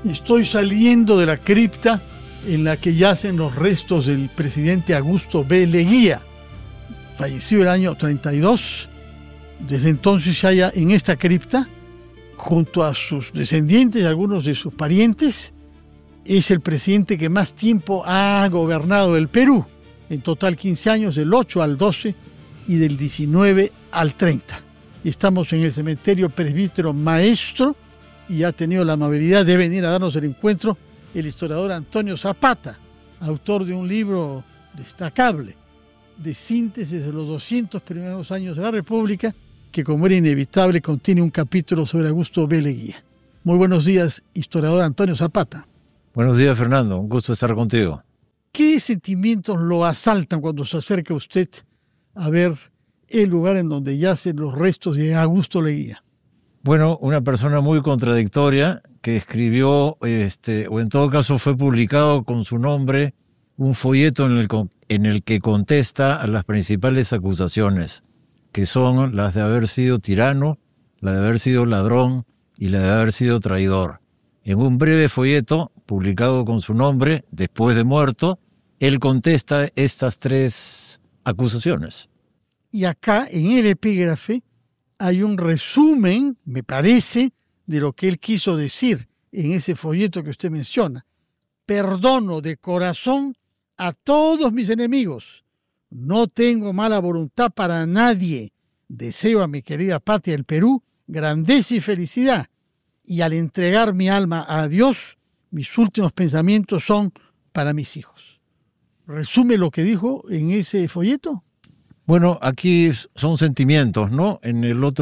Estoy saliendo de la cripta en la que yacen los restos del presidente Augusto B. Leguía, fallecido el año 32. Desde entonces se halla en esta cripta, junto a sus descendientes y algunos de sus parientes. Es el presidente que más tiempo ha gobernado el Perú, en total 15 años, del 8 al 12 y del 19 al 30. Estamos en el cementerio Presbítero Maestro y ha tenido la amabilidad de venir a darnos el encuentro el historiador Antonio Zapata, autor de un libro destacable de síntesis de los 200 primeros años de la República, que como era inevitable contiene un capítulo sobre Augusto B. Leguía. Muy buenos días, historiador Antonio Zapata. Buenos días, Fernando. Un gusto estar contigo. ¿Qué sentimientos lo asaltan cuando se acerca usted a ver el lugar en donde yacen los restos de Augusto Leguía? Bueno, una persona muy contradictoria que escribió, o en todo caso fue publicado con su nombre, un folleto en el que contesta a las principales acusaciones, que son las de haber sido tirano, la de haber sido ladrón y la de haber sido traidor. En un breve folleto publicado con su nombre, después de muerto, él contesta estas tres acusaciones. Y acá, en el epígrafe, hay un resumen, me parece, de lo que él quiso decir en ese folleto que usted menciona. Perdono de corazón a todos mis enemigos. No tengo mala voluntad para nadie. Deseo a mi querida patria, el Perú, grandeza y felicidad. Y al entregar mi alma a Dios, mis últimos pensamientos son para mis hijos. ¿Resume lo que dijo en ese folleto? Bueno, aquí son sentimientos, ¿no? En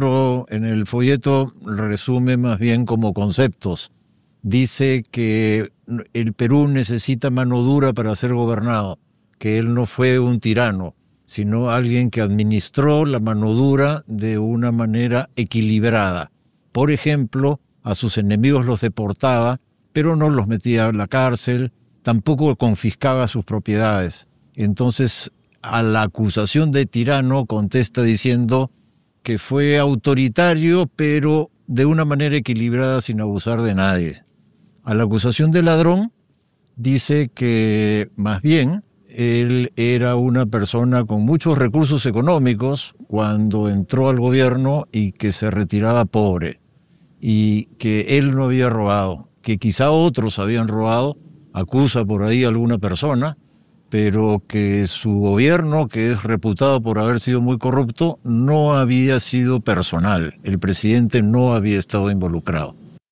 el folleto resume más bien como conceptos. Dice que el Perú necesita mano dura para ser gobernado, que él no fue un tirano, sino alguien que administró la mano dura de una manera equilibrada. Por ejemplo, a sus enemigos los deportaba, pero no los metía a la cárcel, tampoco confiscaba sus propiedades. Entonces, a la acusación de tirano contesta diciendo que fue autoritario, pero de una manera equilibrada sin abusar de nadie. A la acusación de ladrón dice que más bien él era una persona con muchos recursos económicos cuando entró al gobierno y que se retiraba pobre y que él no había robado, que quizá otros habían robado, acusa por ahí a alguna persona, pero que su gobierno, que es reputado por haber sido muy corrupto, no había sido personal. El presidente no había estado involucrado.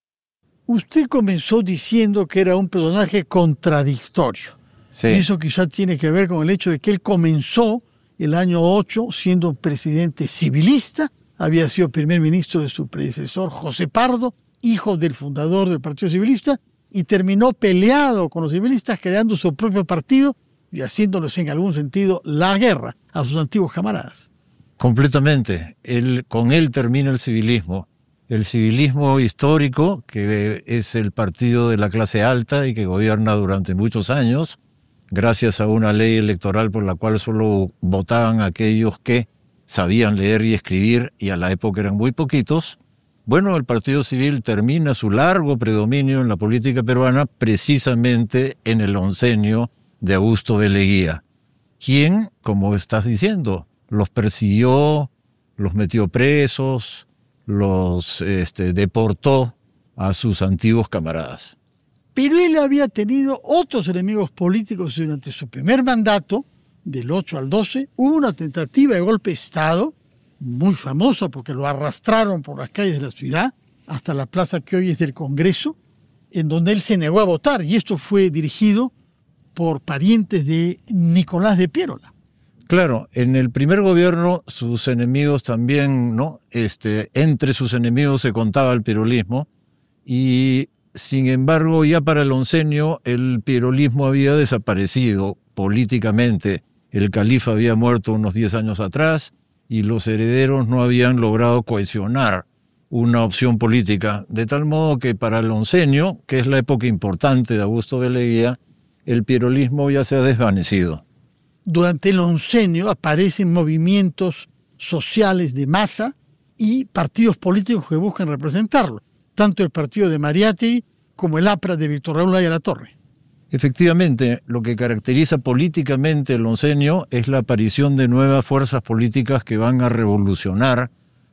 Usted comenzó diciendo que era un personaje contradictorio. Sí. Y eso quizás tiene que ver con el hecho de que él comenzó el año 8 siendo un presidente civilista, había sido primer ministro de su predecesor José Pardo, hijo del fundador del Partido Civilista, y terminó peleado con los civilistas, creando su propio partido y haciéndoles en algún sentido la guerra a sus antiguos camaradas. Completamente. Con él termina el civilismo histórico, que es el partido de la clase alta y que gobierna durante muchos años, gracias a una ley electoral por la cual solo votaban aquellos que sabían leer y escribir, y a la época eran muy poquitos. Bueno, el Partido Civil termina su largo predominio en la política peruana precisamente en el oncenio de Augusto B. Leguía, quien, como estás diciendo, los persiguió, los metió presos, los deportó a sus antiguos camaradas. Pero él había tenido otros enemigos políticos durante su primer mandato, del 8 al 12. Hubo una tentativa de golpe de Estado, muy famosa porque lo arrastraron por las calles de la ciudad hasta la plaza que hoy es del Congreso, en donde él se negó a votar, y esto fue dirigido por parientes de Nicolás de Piérola. Claro, en el primer gobierno sus enemigos también, ¿no? Entre sus enemigos se contaba el pirolismo, y sin embargo ya para el oncenio el pirolismo había desaparecido políticamente. El califa había muerto unos 10 años atrás y los herederos no habían logrado cohesionar una opción política, de tal modo que para el oncenio, que es la época importante de Augusto B. Leguía, el pirolismo ya se ha desvanecido. Durante el oncenio aparecen movimientos sociales de masa y partidos políticos que buscan representarlo. Tanto el partido de Mariátegui como el APRA de Víctor Raúl Latorre. Efectivamente, lo que caracteriza políticamente el oncenio es la aparición de nuevas fuerzas políticas que van a revolucionar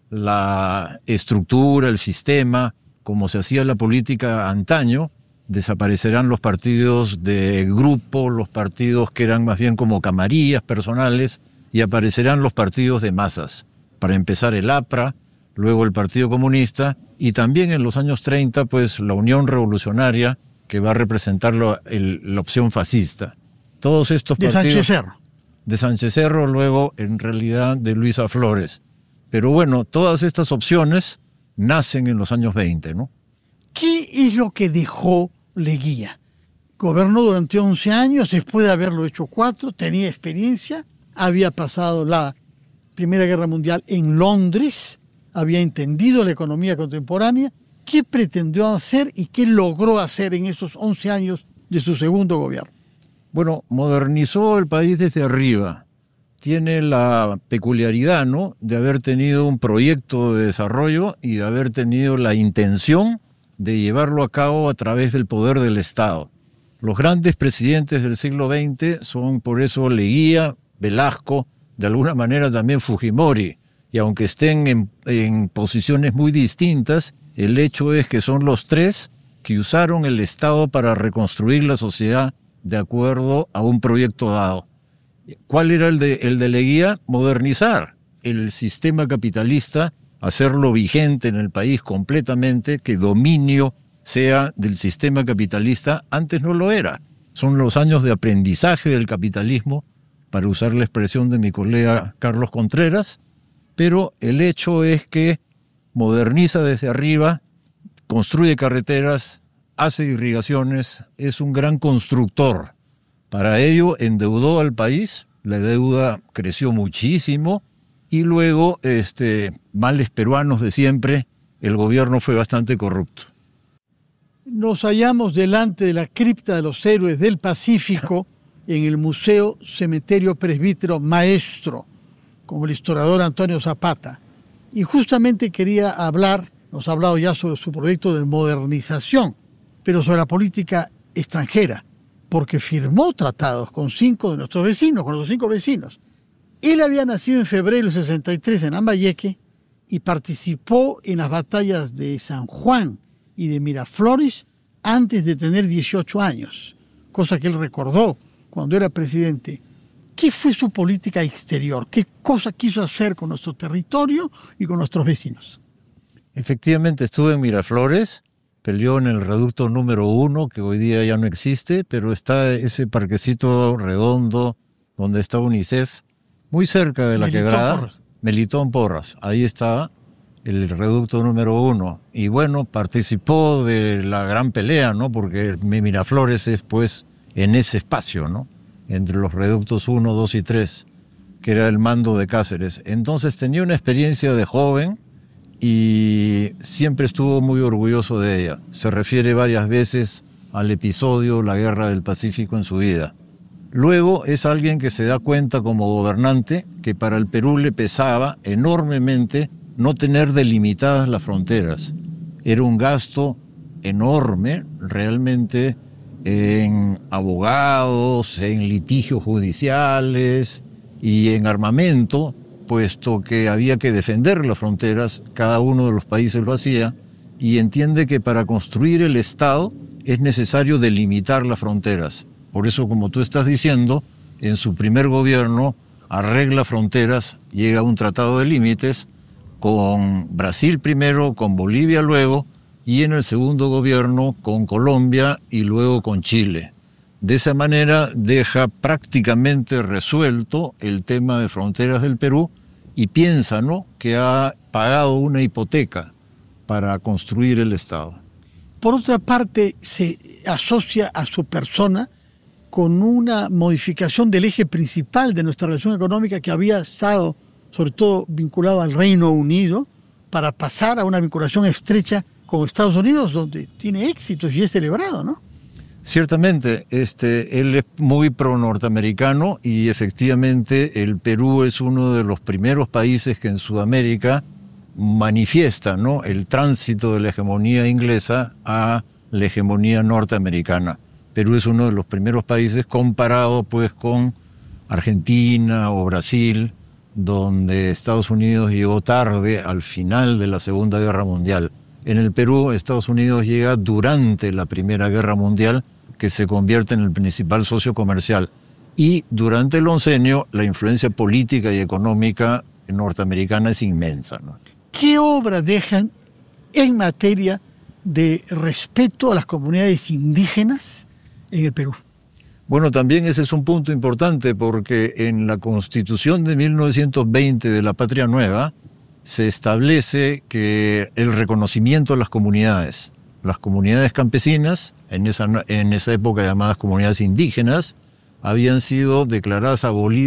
la estructura, el sistema, como se hacía la política antaño. Desaparecerán los partidos de grupo, los partidos que eran más bien como camarillas personales, y aparecerán los partidos de masas. Para empezar el APRA, luego el Partido Comunista, y también en los años 30, pues la Unión Revolucionaria, que va a representar la opción fascista. Todos estos partidos... De Sánchez Cerro. De Sánchez Cerro, luego en realidad de Luisa Flores. Pero bueno, todas estas opciones nacen en los años 20, ¿no? ¿Qué es lo que dejó Leguía? Gobernó durante 11 años, después de haberlo hecho 4, tenía experiencia, había pasado la Primera Guerra Mundial en Londres, había entendido la economía contemporánea. ¿Qué pretendió hacer y qué logró hacer en esos 11 años de su segundo gobierno? Bueno, modernizó el país desde arriba. Tiene la peculiaridad, ¿no?, de haber tenido un proyecto de desarrollo y de haber tenido la intención de llevarlo a cabo a través del poder del Estado. Los grandes presidentes del siglo XX son por eso Leguía, Velasco, de alguna manera también Fujimori. Y aunque estén en posiciones muy distintas, el hecho es que son los tres que usaron el Estado para reconstruir la sociedad de acuerdo a un proyecto dado. ¿Cuál era el de Leguía? Modernizar el sistema capitalista, hacerlo vigente en el país completamente, que dominio sea del sistema capitalista. Antes no lo era. Son los años de aprendizaje del capitalismo, para usar la expresión de mi colega Carlos Contreras, pero el hecho es que moderniza desde arriba, construye carreteras, hace irrigaciones, es un gran constructor. Para ello endeudó al país, la deuda creció muchísimo y luego, males peruanos de siempre, el gobierno fue bastante corrupto. Nos hallamos delante de la cripta de los héroes del Pacífico en el Museo Cementerio Presbítero Maestro, como el historiador Antonio Zapata. Y justamente quería nos ha hablado ya sobre su proyecto de modernización, pero sobre la política extranjera, porque firmó tratados con 5 de nuestros vecinos, con los 5 vecinos. Él había nacido en febrero del 63 en Lambayeque y participó en las batallas de San Juan y de Miraflores antes de tener 18 años, cosa que él recordó cuando era presidente. ¿Qué fue su política exterior? ¿Qué cosa quiso hacer con nuestro territorio y con nuestros vecinos? Efectivamente estuve en Miraflores, peleó en el reducto número 1, que hoy día ya no existe, pero está ese parquecito redondo donde está UNICEF, muy cerca de la quebrada. Melitón Porras, ahí estaba el reducto número 1. Y bueno, participó de la gran pelea, ¿no? Porque Miraflores es pues en ese espacio, ¿no?, entre los reductos 1, 2 y 3, que era el mando de Cáceres. Entonces tenía una experiencia de joven y siempre estuvo muy orgulloso de ella. Se refiere varias veces al episodio La Guerra del Pacífico en su vida. Luego es alguien que se da cuenta como gobernante que para el Perú le pesaba enormemente no tener delimitadas las fronteras. Era un gasto enorme, realmente, en abogados, en litigios judiciales y en armamento, puesto que había que defender las fronteras, cada uno de los países lo hacía, y entiende que para construir el Estado es necesario delimitar las fronteras. Por eso, como tú estás diciendo, en su primer gobierno arregla fronteras, llega a un tratado de límites con Brasil primero, con Bolivia luego, y en el segundo gobierno con Colombia y luego con Chile. De esa manera deja prácticamente resuelto el tema de fronteras del Perú y piensa, ¿no?, que ha pagado una hipoteca para construir el Estado. Por otra parte, se asocia a su persona con una modificación del eje principal de nuestra relación económica que había estado, sobre todo, vinculado al Reino Unido, para pasar a una vinculación estrecha con Estados Unidos, donde tiene éxitos y es celebrado, ¿no? Ciertamente, él es muy pro-norteamericano y efectivamente el Perú es uno de los primeros países que en Sudamérica manifiesta, ¿no?, el tránsito de la hegemonía inglesa a la hegemonía norteamericana. Perú es uno de los primeros países comparado pues con Argentina o Brasil, donde Estados Unidos llegó tarde al final de la Segunda Guerra Mundial. En el Perú, Estados Unidos llega durante la Primera Guerra Mundial, que se convierte en el principal socio comercial. Y durante el oncenio, la influencia política y económica norteamericana es inmensa, ¿no? ¿Qué obra dejan en materia de respeto a las comunidades indígenas en el Perú? Bueno, también ese es un punto importante porque en la Constitución de 1920 de la Patria Nueva se establece que el reconocimiento a las comunidades campesinas, en esa época llamadas comunidades indígenas, habían sido declaradas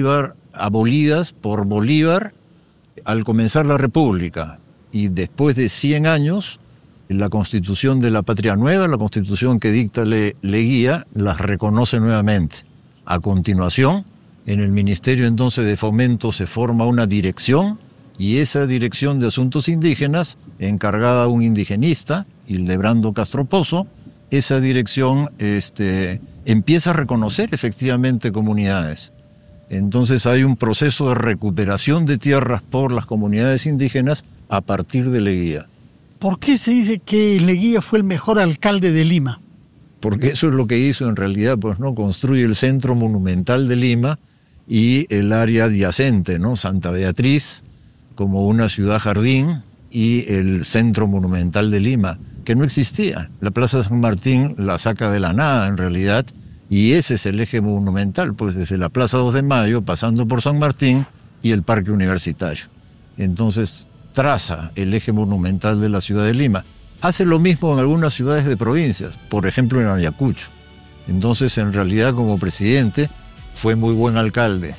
abolidas por Bolívar al comenzar la República. Y después de 100 años, la Constitución de la Patria Nueva, la Constitución que dicta Leguía, las reconoce nuevamente. A continuación, en el Ministerio entonces de Fomento se forma una dirección, y esa dirección de asuntos indígenas, encargada a un indigenista, Hildebrando Castro Pozo, esa dirección empieza a reconocer efectivamente comunidades. Entonces hay un proceso de recuperación de tierras por las comunidades indígenas a partir de Leguía. ¿Por qué se dice que Leguía fue el mejor alcalde de Lima? Porque eso es lo que hizo en realidad, pues, ¿no? Construye el centro monumental de Lima y el área adyacente, ¿no? Santa Beatriz, como una ciudad jardín, y el centro monumental de Lima, que no existía. La Plaza San Martín la saca de la nada, en realidad, y ese es el eje monumental, pues desde la Plaza 2 de Mayo, pasando por San Martín y el Parque Universitario. Entonces traza el eje monumental de la ciudad de Lima. Hace lo mismo en algunas ciudades de provincias, por ejemplo en Ayacucho. Entonces, en realidad, como presidente, fue muy buen alcalde.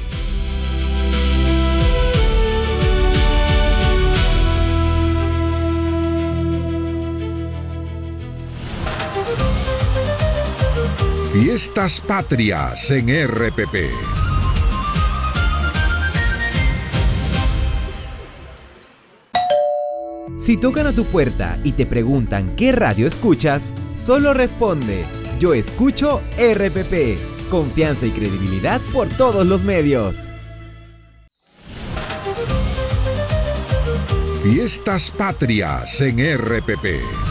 Fiestas Patrias en RPP. Si tocan a tu puerta y te preguntan qué radio escuchas, solo responde: yo escucho RPP. Confianza y credibilidad por todos los medios. Fiestas Patrias en RPP.